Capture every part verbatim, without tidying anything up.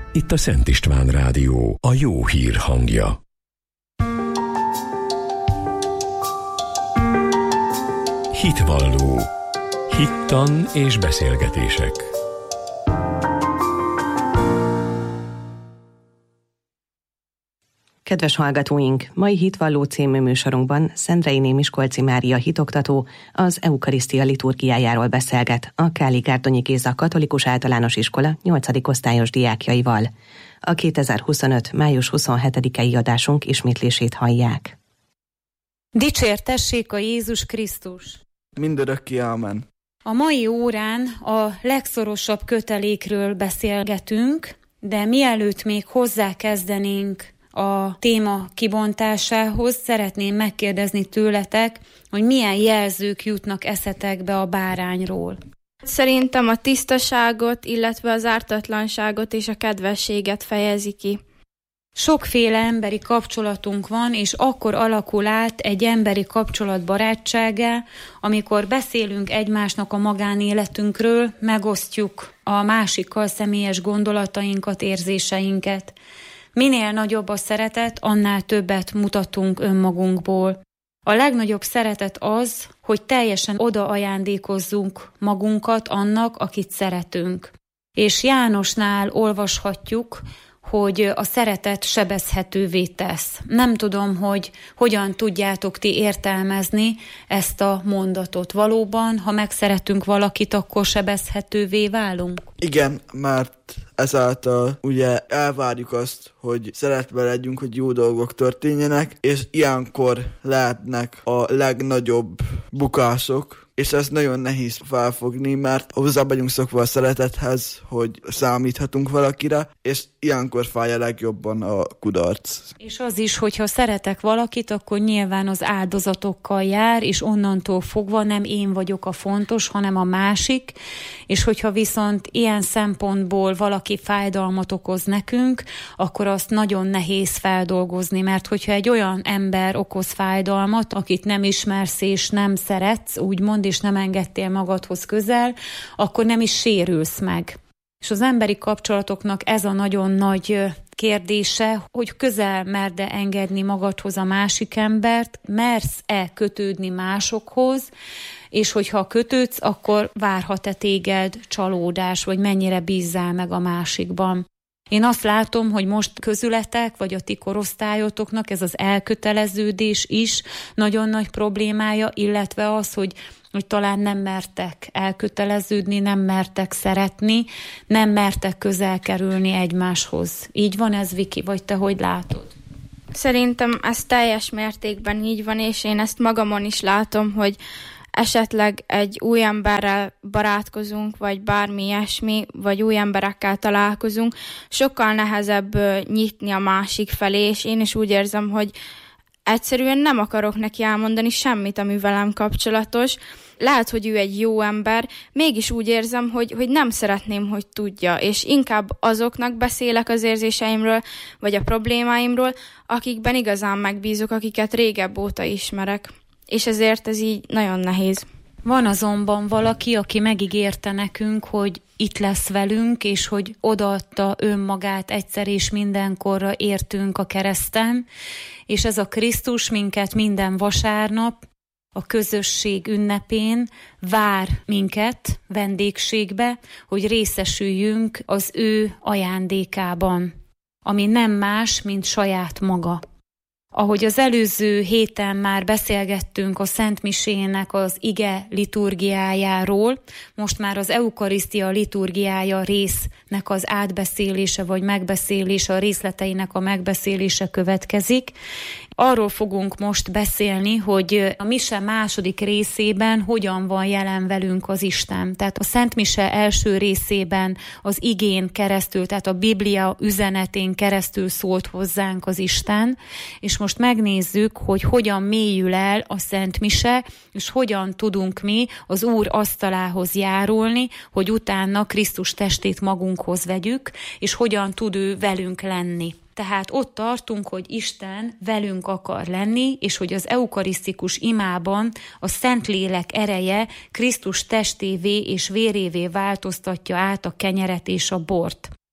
Itt a Szent István Rádió, a jó hír hangja. Hitvalló. Hittan és beszélgetések. Kedves hallgatóink! Mai Hitvalló című műsorunkban Szendrei Miskolci Mária hitoktató az eukarisztia liturgiájáról beszélget a Káli-Gárdonyi Géza Katolikus Általános Iskola nyolcadik osztályos diákjaival. A kétezer-huszonöt. május huszonhetedikei adásunk ismétlését hallják. Dicsértessék a Jézus Krisztus! Mindörökké ámen. A mai órán a legszorosabb kötelékről beszélgetünk, de mielőtt még hozzákezdenénk a téma kibontásához, szeretném megkérdezni tőletek, hogy milyen jelzők jutnak eszetekbe a bárányról. Szerintem a tisztaságot, illetve az ártatlanságot és a kedvességet fejezi ki. Sokféle emberi kapcsolatunk van, és akkor alakul át egy emberi kapcsolat barátságá, amikor beszélünk egymásnak a magánéletünkről, megosztjuk a másikkal személyes gondolatainkat, érzéseinket. Minél nagyobb a szeretet, annál többet mutatunk önmagunkból. A legnagyobb szeretet az, hogy teljesen odaajándékozzunk magunkat annak, akit szeretünk. És Jánosnál olvashatjuk, hogy a szeretet sebezhetővé tesz. Nem tudom, hogy hogyan tudjátok ti értelmezni ezt a mondatot. Valóban, ha megszeretünk valakit, akkor sebezhetővé válunk? Igen, mert ezáltal ugye elvárjuk azt, hogy szeretve legyünk, hogy jó dolgok történjenek, és ilyenkor lehetnek a legnagyobb bukások, és ez nagyon nehéz felfogni, mert hozzá vagyunk szokva a szeretethez, hogy számíthatunk valakire, és ilyenkor fáj a legjobban a kudarc. És az is, hogyha szeretek valakit, akkor nyilván az áldozatokkal jár, és onnantól fogva nem én vagyok a fontos, hanem a másik, és hogyha viszont ilyen szempontból valaki fájdalmat okoz nekünk, akkor azt nagyon nehéz feldolgozni, mert hogyha egy olyan ember okoz fájdalmat, akit nem ismersz és nem szeretsz, úgymond, és nem engedtél magadhoz közel, akkor nem is sérülsz meg. És az emberi kapcsolatoknak ez a nagyon nagy kérdése, hogy közel merd-e engedni magadhoz a másik embert, mersz-e kötődni másokhoz, és hogyha kötődsz, akkor várhat-e téged csalódás, vagy mennyire bízzál meg a másikban. Én azt látom, hogy most közületek, vagy a ti korosztályotoknak ez az elköteleződés is nagyon nagy problémája, illetve az, hogy hogy talán nem mertek elköteleződni, nem mertek szeretni, nem mertek közel kerülni egymáshoz. Így van ez, Viki, vagy te hogy látod? Szerintem ez teljes mértékben így van, és én ezt magamon is látom, hogy esetleg egy új emberrel barátkozunk, vagy bármi ilyesmi, vagy új emberekkel találkozunk, sokkal nehezebb nyitni a másik felé, és én is úgy érzem, hogy egyszerűen nem akarok neki elmondani semmit, ami velem kapcsolatos. Lehet, hogy ő egy jó ember, mégis úgy érzem, hogy, hogy nem szeretném, hogy tudja, és inkább azoknak beszélek az érzéseimről, vagy a problémáimról, akikben igazán megbízok, akiket régebb óta ismerek. És ezért ez így nagyon nehéz. Van azonban valaki, aki megígérte nekünk, hogy itt lesz velünk, és hogy odaadta önmagát egyszer és mindenkorra értünk a kereszten, és ez a Krisztus minket minden vasárnap a közösség ünnepén vár minket vendégségbe, hogy részesüljünk az ő ajándékában, ami nem más, mint saját maga. Ahogy az előző héten már beszélgettünk a Szent Misének az ige liturgiájáról, most már az eukarisztia liturgiája résznek az átbeszélése vagy megbeszélése, a részleteinek a megbeszélése következik. Arról fogunk most beszélni, hogy a mise második részében hogyan van jelen velünk az Isten. Tehát a Szent Mise első részében az igén keresztül, tehát a Biblia üzenetén keresztül szólt hozzánk az Isten, és most megnézzük, hogy hogyan mélyül el a Szent Mise, és hogyan tudunk mi az Úr asztalához járulni, hogy utána Krisztus testét magunkhoz vegyük, és hogyan tud ő velünk lenni. Tehát ott tartunk, hogy Isten velünk akar lenni, és hogy az eukarisztikus imában a Szentlélek ereje Krisztus testévé és vérévé változtatja át a kenyeret és a bort.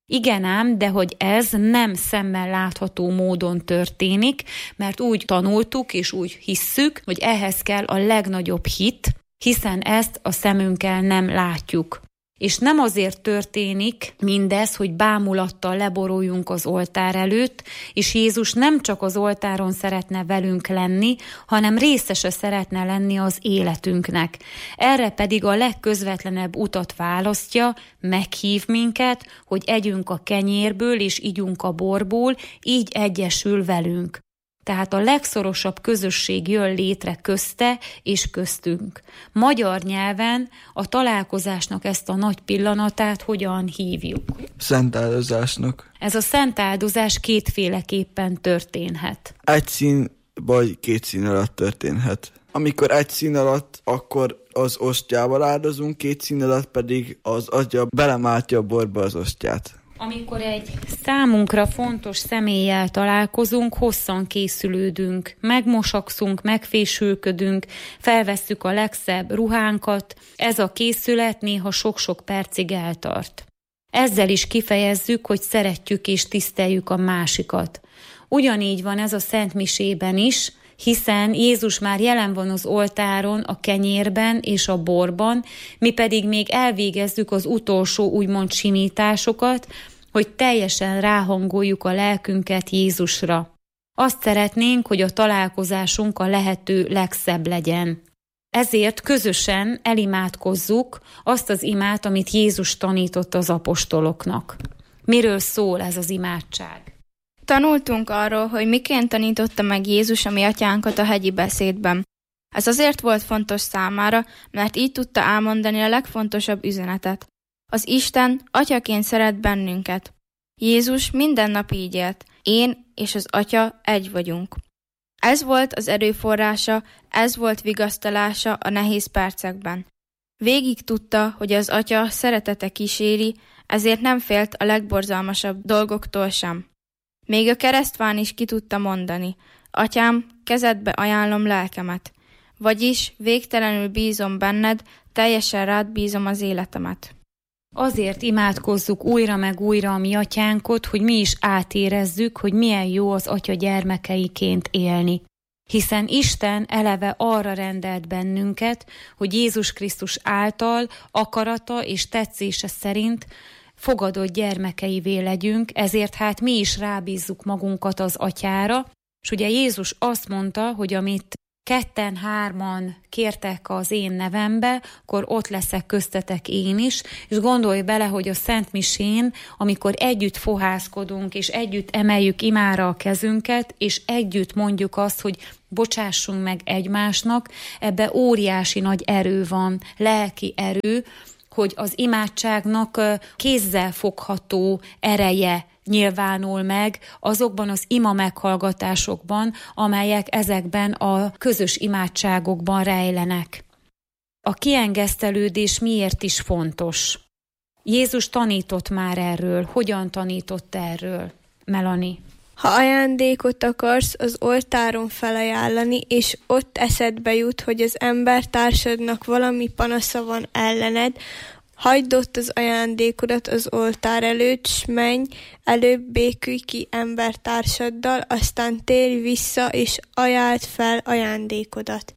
Igen ám, de hogy ez nem szemmel látható módon történik, mert úgy tanultuk és úgy hisszük, hogy ehhez kell a legnagyobb hit, hiszen ezt a szemünkkel nem látjuk. És nem azért történik mindez, hogy bámulattal leboruljunk az oltár előtt, és Jézus nem csak az oltáron szeretne velünk lenni, hanem részese szeretne lenni az életünknek. Erre pedig a legközvetlenebb utat választja, meghív minket, hogy együnk a kenyérből és igyunk a borból, így egyesül velünk. Tehát a legszorosabb közösség jön létre közte és köztünk. Magyar nyelven a találkozásnak ezt a nagy pillanatát hogyan hívjuk? Szentáldozásnak. Ez a szentáldozás kétféleképpen történhet. Egy szín vagy két szín alatt történhet. Amikor egy szín alatt, akkor az ostyával áldozunk, két szín alatt pedig az atya belemáltja a borba az ostyát. Amikor egy számunkra fontos személlyel találkozunk, hosszan készülődünk, megmosakszunk, megfésülködünk, felvesszük a legszebb ruhánkat, ez a készület néha sok-sok percig eltart. Ezzel is kifejezzük, hogy szeretjük és tiszteljük a másikat. Ugyanígy van ez a szentmisében is, hiszen Jézus már jelen van az oltáron, a kenyérben és a borban, mi pedig még elvégezzük az utolsó úgymond simításokat, hogy teljesen ráhangoljuk a lelkünket Jézusra. Azt szeretnénk, hogy a találkozásunk a lehető legszebb legyen. Ezért közösen elimádkozzuk azt az imát, amit Jézus tanított az apostoloknak. Miről szól ez az imádság? Tanultunk arról, hogy miként tanította meg Jézus a mi atyánkat a hegyi beszédben. Ez azért volt fontos számára, mert így tudta elmondani a legfontosabb üzenetet. Az Isten atyaként szeret bennünket. Jézus minden nap így élt. Én és az atya egy vagyunk. Ez volt az erőforrása, ez volt vigasztalása a nehéz percekben. Végig tudta, hogy az atya szeretete kíséri, ezért nem félt a legborzalmasabb dolgoktól sem. Még a keresztván is ki tudta mondani: Atyám, kezedbe ajánlom lelkemet. Vagyis végtelenül bízom benned, teljesen rád bízom az életemet. Azért imádkozzuk újra meg újra a mi atyánkot, hogy mi is átérezzük, hogy milyen jó az atya gyermekeiként élni. Hiszen Isten eleve arra rendelt bennünket, hogy Jézus Krisztus által, akarata és tetszése szerint fogadott gyermekeivé legyünk, ezért hát mi is rábízzuk magunkat az atyára, és ugye Jézus azt mondta, hogy amit ketten, hárman kértek az én nevembe, akkor ott leszek köztetek én is, és gondolj bele, hogy a Szent Misén, amikor együtt fohászkodunk, és együtt emeljük imára a kezünket, és együtt mondjuk azt, hogy bocsássunk meg egymásnak, ebbe óriási nagy erő van, lelki erő, hogy az imádságnak kézzel fogható ereje nyilvánul meg azokban az ima meghallgatásokban, amelyek ezekben a közös imádságokban rejlenek. A kiengesztelődés miért is fontos? Jézus tanított már erről. Hogyan tanított erről, Melanie? Ha ajándékot akarsz az oltáron felajánlani, és ott eszedbe jut, hogy az embertársadnak valami panasza van ellened, hagyd ott az ajándékodat az oltár előtt, s menj, előbb békülj ki embertársaddal, aztán térj vissza, és ajáld fel ajándékodat.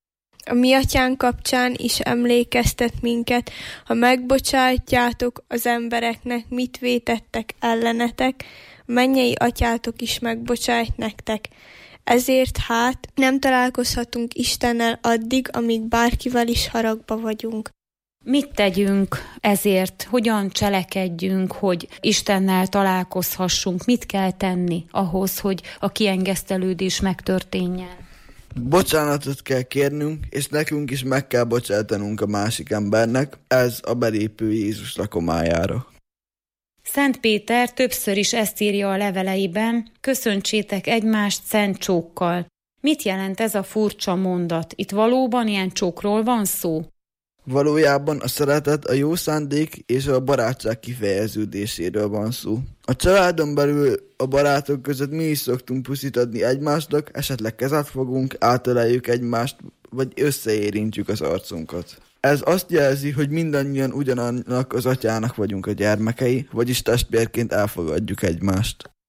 A mi atyánk kapcsán is emlékeztet minket, ha megbocsátjátok az embereknek, mit vétettek ellenetek, mennyei atyátok is megbocsájt nektek. Ezért hát nem találkozhatunk Istennel addig, amíg bárkivel is haragba vagyunk. Mit tegyünk ezért? Hogyan cselekedjünk, hogy Istennel találkozhassunk? Mit kell tenni ahhoz, hogy a kiengesztelődés megtörténjen? Bocsánatot kell kérnünk, és nekünk is meg kell bocsátanunk a másik embernek, ez a belépő Jézus lakomájára. Szent Péter többször is ezt írja a leveleiben: köszöntsétek egymást szent csókkal. Mit jelent ez a furcsa mondat? Itt valóban ilyen csókról van szó? Valójában a szeretet, a jó szándék és a barátság kifejeződéséről van szó. A családon belül a barátok között mi is szoktunk puszit adni egymásnak, esetleg kezet fogunk, átöleljük egymást, vagy összeérintjük az arcunkat. Ez azt jelzi, hogy mindannyian ugyanannak az atyának vagyunk a gyermekei, vagyis testvérként elfogadjuk egymást.